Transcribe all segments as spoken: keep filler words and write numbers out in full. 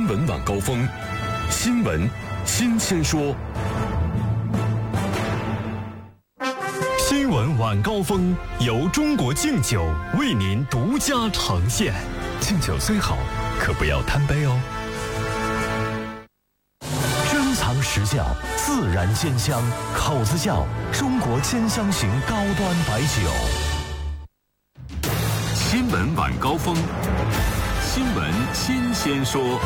新闻晚高峰，新闻新鲜说。新闻晚高峰由中国敬酒为您独家呈现。敬酒虽好，可不要贪杯哦。珍藏时效，自然鲜香，口子窖中国千香型高端白酒。新闻晚高峰，新闻新鲜说。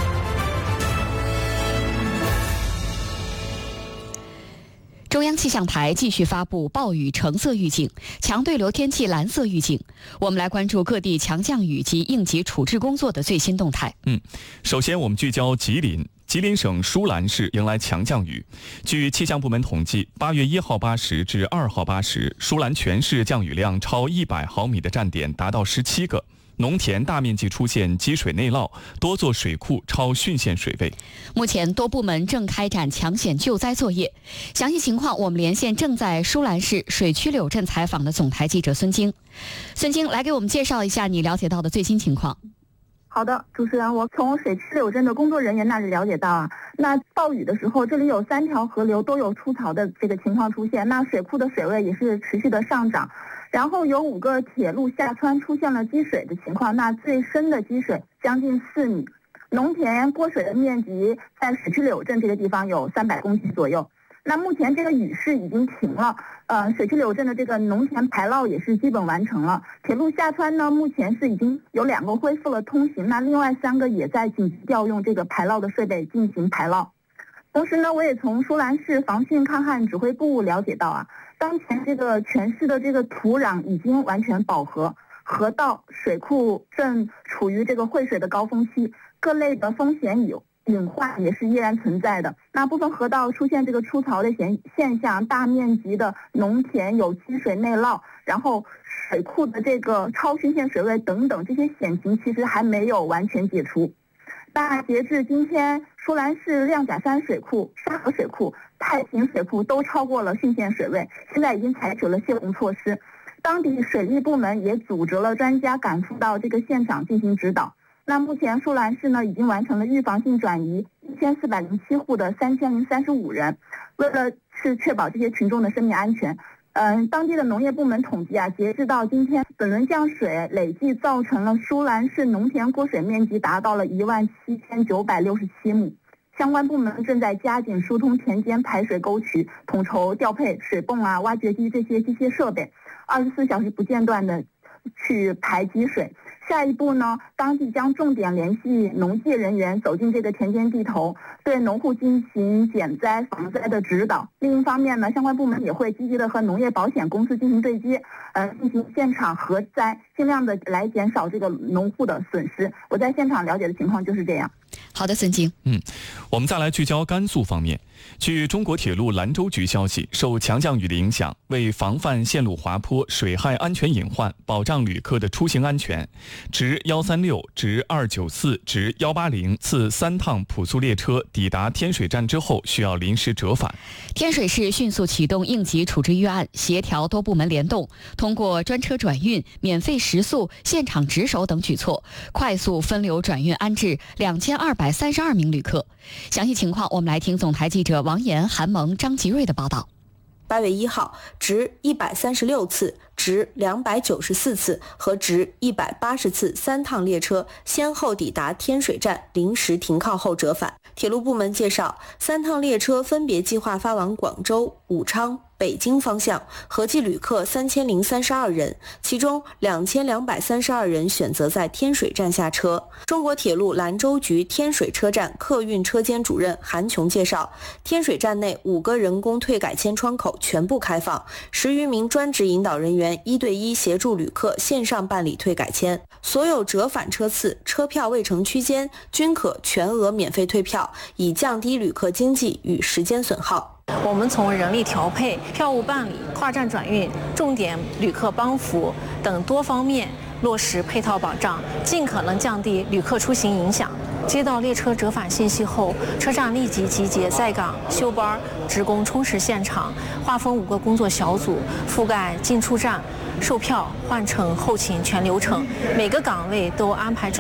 中央气象台继续发布暴雨橙色预警，强对流天气蓝色预警。我们来关注各地强降雨及应急处置工作的最新动态。 嗯，首先我们聚焦吉林。吉林省舒兰市迎来强降雨。据气象部门统计，八月一号八时至二号八时，舒兰全市降雨量超一百毫米的站点达到十七个。农田大面积出现积水内涝，多座水库超汛限水位。 目前多部门正开展抢险救灾作业。详细情况，我们连线正在舒兰市水曲柳镇采访的总台记者孙晶。孙晶，来给我们介绍一下你了解到的最新情况。 好的，主持人，我从水曲柳镇的工作人员那里了解到啊，那暴雨的时候，这里有三条河流都有出槽的这个情况出现，那水库的水位也是持续的上涨。然后有五个铁路下穿出现了积水的情况，那最深的积水将近四米，农田过水的面积在水曲柳镇这个地方有三百公顷左右。那目前这个雨势已经停了，呃，水曲柳镇的这个农田排涝也是基本完成了。铁路下穿呢，目前是已经有两个恢复了通行，那另外三个也在紧急调用这个排涝的设备进行排涝。同时呢，我也从舒兰市防汛抗旱指挥部了解到啊，当前这个全市的这个土壤已经完全饱和，河道、水库正处于这个汇水的高峰期，各类的风险有隐患也是依然存在的。那部分河道出现这个出槽的现现象，大面积的农田有积水内涝，然后水库的这个超汛限水位等等，这些险情其实还没有完全解除。那截至今天，舒兰市亮甲山水库、沙河水库、太平水库都超过了汛限水位，现在已经采取了泄洪措施。当地水利部门也组织了专家赶赴到这个现场进行指导。那目前舒兰市呢已经完成了预防性转移一千四百零七户的三千零三十五人，为了是确保这些群众的生命安全。嗯，当地的农业部门统计啊，截至到今天，本轮降水累计造成了舒兰市农田过水面积达到了一万七千九百六十七亩。相关部门正在加紧疏通田间排水沟渠，统筹调配水泵啊、挖掘机这些机械设备，二十四小时不间断的去排积水。下一步呢，当地将重点联系农技人员走进这个田间地头，对农户进行减灾防灾的指导。另一方面呢，相关部门也会积极的和农业保险公司进行对接，呃，进行现场核灾，尽量的来减少这个农户的损失。我在现场了解的情况就是这样。 好的，孙晶。 嗯，我们再来聚焦甘肃方面。据中国铁路兰州局消息，受强降雨的影响，为防范线路滑坡、水害安全隐患，保障旅客的出行安全，直一三六、直二九四、直一八零次三趟普速列车抵达天水站之后，需要临时折返。 天水市迅速启动应急处置预案，协调多部门联动，通过专车转运、免费食宿、现场值守等举措，快速分流转运安置两千二百三十二名旅客。详细情况，我们来听总台记者王岩、韩萌、张吉瑞的报道。 八月一号，直一百三十六次、直两百九十四次和直一百八十次三趟列车先后抵达天水站，临时停靠后折返。铁路部门介绍，三趟列车分别计划发往广州、武昌、北京方向，合计旅客三千零三十二人，其中两千两百三十二人选择在天水站下车。中国铁路兰州局天水车站客运车间主任韩琼介绍，天水站内五个人工退改签窗口全部开放，十余名专职引导人员一对一协助旅客线上办理退改签。所有折返车次、车票未乘区间均可全额免费退票，以降低旅客经济与时间损耗。 我们从人力调配、票务办理、跨站转运、重点旅客帮扶等多方面落实配套保障，尽可能降低旅客出行影响。接到列车折返信息后，车站立即集结在岗休班职工充实现场，划分五个工作小组，覆盖进出站、售票、换乘、后勤全流程，每个岗位都安排专